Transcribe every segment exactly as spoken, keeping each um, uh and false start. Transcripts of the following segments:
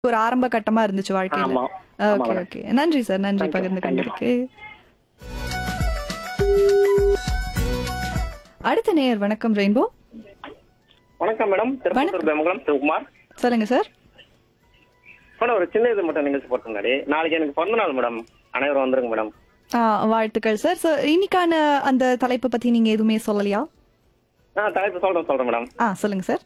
ஒரு ஆரம்ப கட்டமா இருந்துச்சு வாழ்க்கையில. ஆமா ஆமா ஓகே, மேடம். ஓகே. நன்றி சார். நன்றி தேங்க்யூ பகிர்ந்து தேங்க்யூ. கொண்டதுக்கு. அடுத்த நேயர் வணக்கம் ரெயின்போ. வணக்கம் மேடம். திருப்பத்தூர் வணக்கம். பெமகுளம் சிவகுமார். சொல்லுங்க சார். மேடம் ஒரு சின்ன இது மட்டும் நிகழ்ச்சி போட்டு முன்னாடி நாளைக்கு எனக்கு பிறந்த நாள் மேடம். அனைவரும் வந்துருங்க மேடம். ஆ, வாழ்த்துக்கள் சார். ஸோ இன்னைக்கான அந்த தலைப்பை பத்தி நீங்க எதுவுமே சொல்லலையா? நான் தலைப்பு சொல்றேன் சொல்றேன் மேடம். ஆ, சொல்லுங்க சார்.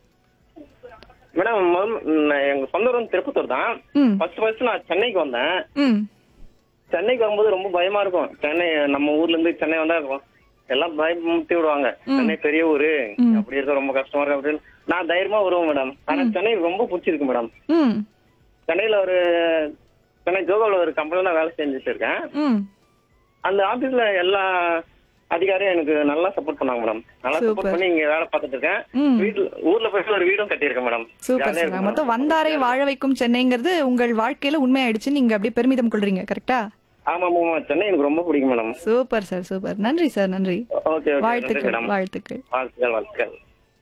மேடம் முதல்ல, ம், எங்க சொந்த ஊர் வந்து திருப்பத்தூர் தான். ம். ஃபர்ஸ்ட் ஃபர்ஸ்ட் நான் சென்னைக்கு வந்தேன். ம். சென்னைக்கு வரும்போது ரொம்ப பயமா இருக்கும். சென்னை நம்ம ஊர்ல இருந்து சென்னை வந்தா எல்லாம் பயமுத்தி விடுவாங்க. சென்னை பெரிய ஊரு அப்படி இருக்க ரொம்ப கஷ்டமா இருக்கு அப்படின்னு நான் தைரியமா வருவேன் மேடம். ஆனா சென்னை ரொம்ப பிடிச்சிருக்கு மேடம். ம். சென்னையில ஒரு சென்னை ஜோகாவில் ஒரு கம்பெனில வேலை செஞ்சுட்டு இருக்கேன். ம். அந்த ஆபீஸ்ல எல்லா அதிகாரியும் எனக்கு நல்லா சப்போர்ட் பண்ணாங்க மேடம். நல்லா Super. சப்போர்ட் பண்ணி இங்க வேலை பார்த்துட்டு இருக்கேன். ம். வீட்டுல ஊர்ல போய் ஒரு வீடும் கட்டியிருக்கேன் மேடம். சூப்பர் ஜாலியா சார். இருக்கு மொத்தம் மேடம். வந்தாரை வாழ வைக்கும் சென்னைங்கிறது உங்கள் வாழ்க்கையில உண்மையாயிடுச்சு. நீங்க அப்படியே பெருமிதம் கொள்றீங்க. கரெக்டா? ஆமா ஆமா சென்னை எனக்கு ரொம்ப பிடிக்கும் மேடம். Super sir. சூப்பர். நன்றி சார். நன்றி. ஓகே ஓகே நன்றி வாழ்த்துக்கள். மேடம். வாழ்த்துக்கள். வாழ்த்துக்கள் வாழ்த்துக்கள்.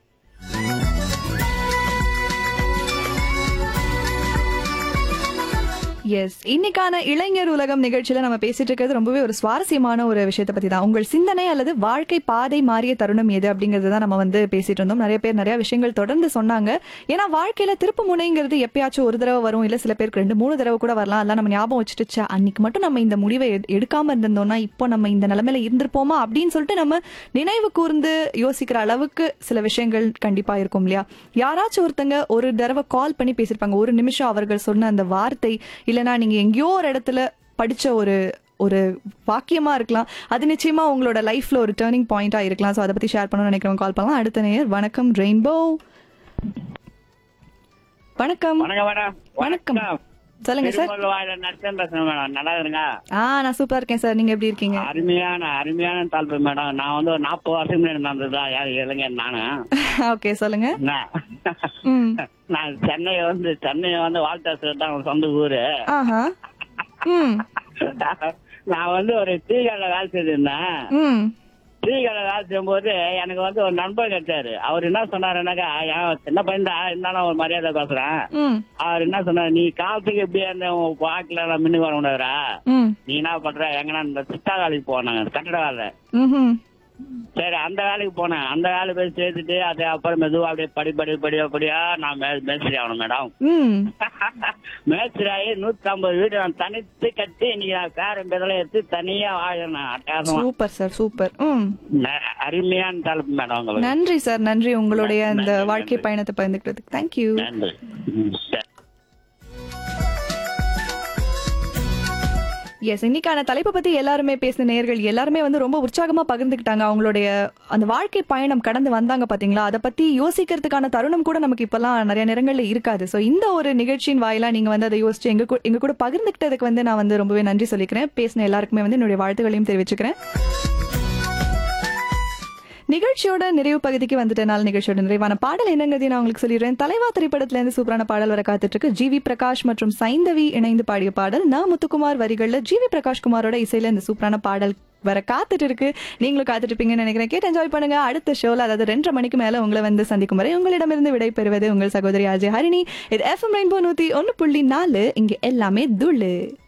எஸ், இன்னைக்கான இளைஞர் உலகம் நிகழ்ச்சியில நம்ம பேசிட்டு இருக்கிறது ரொம்பவே ஒரு சுவாரஸ்யமான ஒரு விஷயத்தை பத்தி தான். உங்கள் சிந்தனை அல்லது வாழ்க்கை பாதை மாறிய தருணம் எது அப்படிங்கறது தான் நம்ம வந்து பேசிட்டு இருந்தோம். நிறைய பேர் நிறைய விஷயங்கள் தொடர்ந்து சொன்னாங்க. ஏன்னா வாழ்க்கையில திருப்பு முனைங்கிறது எப்பயாச்சும் ஒரு தடவை வரும், இல்ல சில பேருக்கு ரெண்டு மூணு தடவை கூட வரலாம். அதெல்லாம் நம்ம ஞாபகம் வச்சுட்டு அன்னைக்கு மட்டும் நம்ம இந்த முடிவை எடு- எடுக்காம இருந்திருந்தோம்னா இப்போ நம்ம இந்த நிலைமையில இருந்திருப்போமா அப்படின்னு சொல்லிட்டு நம்ம நினைவு கூர்ந்து யோசிக்கிற அளவுக்கு சில விஷயங்கள் கண்டிப்பா இருக்கும் இல்லையா? யாராச்சும் ஒருத்தங்க ஒரு தடவை கால் பண்ணி பேசிருப்பாங்க. ஒரு நிமிஷம் அவர்கள் சொன்ன அந்த வார்த்தை, இல்லைன்னா நீங்க எங்கேயோ ஒரு இடத்துல படிச்ச ஒரு ஒரு வாக்கியமா இருக்கலாம். அது நிச்சயமா உங்களோட லைஃப்ல ஒரு டேர்னிங் பாயிண்டா இருக்கலாம். ஸோ அதை பத்தி ஷேர் பண்ணணும்னு நினைக்கிறவங்க கால் பண்ணலாம். அடுத்த நேயர் வணக்கம் ரெயின்போ. வணக்கம். வணக்கம் மேடம். வணக்கம். சொல்லுங்க சார். திருமூலவாயில நட்சத்திரம் பேசுறேன் மேடம். நல்லா இருங்க. ஆ, நான் சூப்பரா இருக்கேன் சார். நீங்க எப்படி இருக்கீங்க? அருமையான அருமையான தலைப்பு மேடம். நான் வந்து ஒரு நாற்பது வருஷம் முன்னாடி நடந்ததுதான் யார் இளைஞர் நானு. ஓகே, சொல்லுங்க. நான் ம். நான் சென்னை வந்து சென்னையை வந்து வாழ்த்தாசு தான் சொந்த ஊரு. ஆஹா. ம். நான் வந்து ஒரு டீ கடையில வேலை செய்திருந்தேன். ம். டீ கடையில வேலை செய்யும் போது எனக்கு வந்து ஒரு நண்பர் கிடைச்சாரு. அவர் என்ன சொன்னாருன்னாக்கா, என் சின்ன பையன் தான் இருந்தாலும் ஒரு மரியாதை பேசுறேன். ம். அவர் என்ன சொன்னார், நீ காலத்துக்கு எப்படியா இருந்த வாக்குல மின்னு வர முடியாதுரா, ம். நீ என்ன பண்ற எங்கன்னா இந்த சித்தா வேலைக்கு போனாங்க, கட்டட வேலை. ம்ஹும். சரி, அந்த வேலைக்கு போனேன். அந்த வேலை போய் சேர்த்துட்டு அது அப்புறம் மெதுவா அப்படியே படி படி படி படியா நான் மே- மேஸ்திரி ஆகணும் மேடம். ம். மேஸ்திரி ஆகி நூத்தி ஐம்பது வீடு நான் தனித்து கட்டி இன்னைக்கு நான் பேரன் பெதலை எடுத்து தனியா வாழணும் அட்டகாசமா. Super sir. சூப்பர். ம். ந- அருமையான தலைப்பு மேடம் உங்களுக்கு. நன்றி சார். நன்றி உங்களுடைய நன்றி, இந்த நன்றி, வாழ்க்கை நன்றி. பயணத்தை பகிர்ந்துக்கிறதுக்கு. தேங்க்யூ. நன்றி. ம், சரி. எஸ், இன்னைக்கான தலைப்பை பத்தி எல்லாருமே பேசின நேயர்கள் எல்லாருமே வந்து ரொம்ப உற்சாகமா பகிர்ந்துக்கிட்டாங்க. அவங்களுடைய அந்த வாழ்க்கை பயணம் கடந்து வந்தாங்க பாத்தீங்களா? அதை பத்தி யோசிக்கிறதுக்கான தருணம் கூட நமக்கு இப்பெல்லாம் நிறைய நேரங்கள்ல இருக்காது. சோ இந்த ஒரு நிகழ்ச்சியின் வாயிலா நீங்க வந்து அதை யோசிச்சு எங்க கூ- எங்க கூட பகிர்ந்துக்கிட்டதுக்கு வந்து நான் வந்து ரொம்பவே நன்றி சொல்லிக்கிறேன். பேசின எல்லாருக்குமே வந்து என்னுடைய வாழ்த்துக்களையும் தெரிவிச்சுக்கிறேன். நிகழ்ச்சியோட நிறைவு பகுதிக்கு வந்துட்டனால நிகழ்ச்சியோட நிறைவான பாடல் என்னங்கிறதையும் நான் உங்களுக்கு சொல்லிடுறேன். தலைவா திரைப்படத்துல இருந்து சூப்பரான பாடல் வர காத்துட்டு இருக்கு. ஜி வி பிரகாஷ் மற்றும் சைந்தவி இணைந்து பாடிய பாடல். நான் முத்துக்குமார் வரிகள்ல ஜி வி பிரகாஷ் குமாரோட இசையில இந்த சூப்பரான பாடல் வர காத்துட்டு இருக்கு. நீங்களும் காத்துட்டு இருப்பீங்கன்னு நினைக்கிறேன். கேட்டு என்ஜாய் பண்ணுங்க. அடுத்த ஷோல, அதாவது ரெண்டரை மணிக்கு மேல உங்களை வந்து சந்திக்கும் வரை உங்களிடமிருந்து விடை பெறுவது உங்கள் சகோதரி அஜய் ஹரிணி. இது எஃப்எம் ரெயின்போ நூத்தி ஒன்னு புள்ளி நாலு. இங்க எல்லாமே துள்ளு.